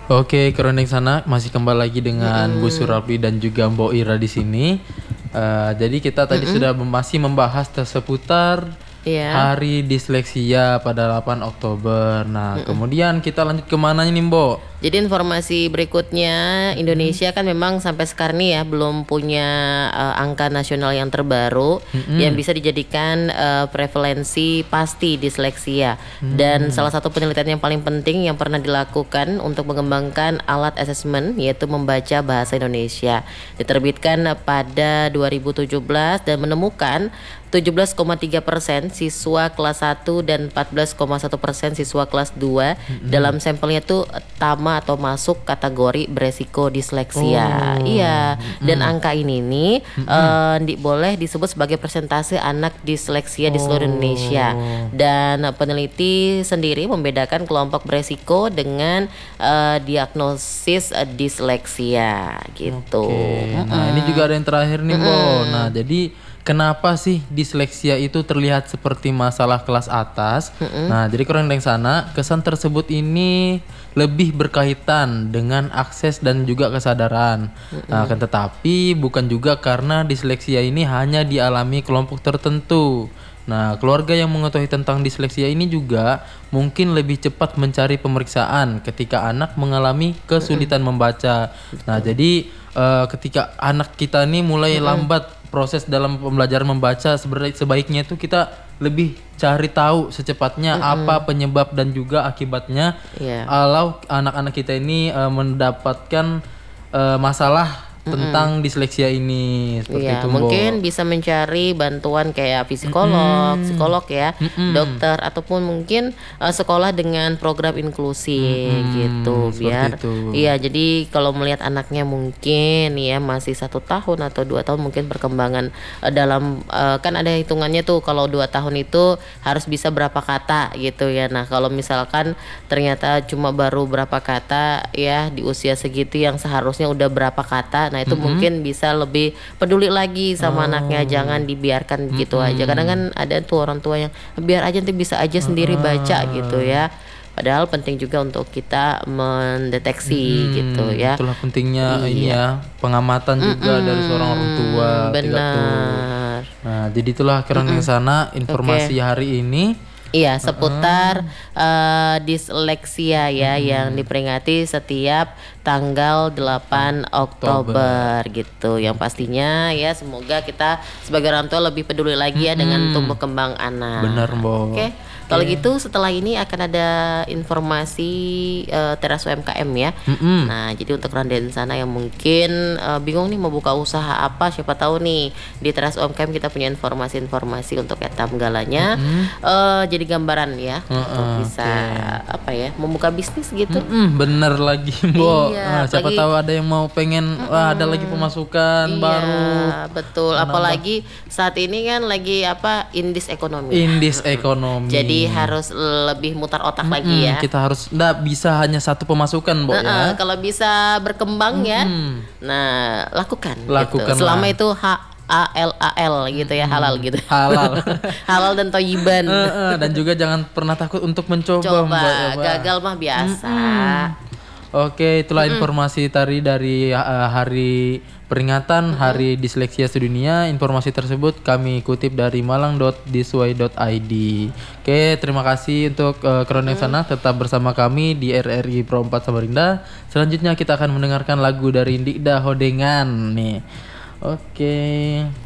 Oke, Kerondeng Sana masih kembali lagi dengan Bu Surapli dan juga Mbok Ira di sini. Jadi kita tadi sudah masih membahas seputar Iya. Hari Disleksia pada 8 Oktober. Nah, kemudian kita lanjut kemana nih, Mbok? Jadi informasi berikutnya, Indonesia kan memang sampai sekarang nih ya belum punya angka nasional yang terbaru yang bisa dijadikan prevalensi pasti disleksia. Dan salah satu penelitian yang paling penting yang pernah dilakukan untuk mengembangkan alat asesmen yaitu membaca bahasa Indonesia. Diterbitkan pada 2017 dan menemukan 17,3% siswa kelas 1 dan 14,1% siswa kelas 2 dalam sampelnya tuh tama atau masuk kategori beresiko disleksia. Iya, dan angka ini nih boleh disebut sebagai persentase anak disleksia di seluruh Indonesia. Dan peneliti sendiri membedakan kelompok beresiko dengan diagnosis disleksia gitu. Nah, ini juga ada yang terakhir nih, Mbok. Nah, jadi kenapa sih disleksia itu terlihat seperti masalah kelas atas? Nah, jadi Kerondeng Sana, kesan tersebut ini lebih berkaitan dengan akses dan juga kesadaran. Nah, akan tetapi bukan juga karena disleksia ini hanya dialami kelompok tertentu. Nah, keluarga yang mengetahui tentang disleksia ini juga mungkin lebih cepat mencari pemeriksaan ketika anak mengalami kesulitan membaca. Nah, jadi ketika anak kita ini mulai lambat proses dalam pembelajaran membaca, sebaiknya itu kita lebih cari tahu secepatnya apa penyebab dan juga akibatnya kalau anak-anak kita ini mendapatkan masalah tentang disleksia ini seperti itu, Mbok. Mungkin bisa mencari bantuan kayak psikolog ya, dokter ataupun mungkin sekolah dengan program inklusi gitu biar iya. Jadi kalau melihat anaknya mungkin ya masih 1 tahun atau 2 tahun mungkin perkembangan dalam kan ada hitungannya tuh kalau 2 tahun itu harus bisa berapa kata gitu ya. Nah, kalau misalkan ternyata cuma baru berapa kata ya di usia segitu yang seharusnya udah berapa kata. Nah, itu mungkin bisa lebih peduli lagi sama anaknya, jangan dibiarkan gitu aja. Kadang kan ada tuh orang tua yang biar aja nanti bisa aja sendiri baca gitu ya. Padahal penting juga untuk kita mendeteksi gitu ya. Itulah pentingnya ini ya, pengamatan juga dari seorang orang tua. Benar. Nah, jadi itulah Kerondeng Sana informasi hari ini. Iya, seputar disleksia ya yang diperingati setiap tanggal 8 Oktober gitu. Yang pastinya ya semoga kita sebagai orang tua lebih peduli lagi ya dengan tumbuh kembang anak. Benar, Mbok. Oke. Kalau gitu setelah ini akan ada informasi teras UMKM ya. Nah, jadi untuk Kerondeng Sana yang mungkin bingung nih mau buka usaha apa, siapa tahu nih di teras UMKM kita punya informasi-informasi untuk etam galanya. Jadi gambaran ya untuk bisa apa ya membuka bisnis gitu. Bener lagi, Mbok. Iya, Nah, siapa tahu ada yang mau pengen ada lagi pemasukan baru. Betul, apalagi saat ini kan lagi indis ekonomi. Indis ekonomi. Jadi harus lebih mutar otak lagi ya. Kita harus nggak bisa hanya satu pemasukan, Mbok ya. Kalau bisa berkembang ya. Nah, lakukan gitu. Lakukanlah. Selama itu halal gitu ya, halal gitu. Halal. Halal dan toyiban. Dan juga jangan pernah takut untuk mencoba, Coba, Mbak, ya, Mbak. gagal mah biasa. Oke, itulah informasi tadi dari hari peringatan Hari Disleksia Sedunia. Informasi tersebut kami kutip dari malang.disway.id. Oke, terima kasih untuk Kerondeng Sana. Tetap bersama kami di RRI Pro 4 Samarinda. Selanjutnya kita akan mendengarkan lagu dari Dikda Hodengan nih. Oke.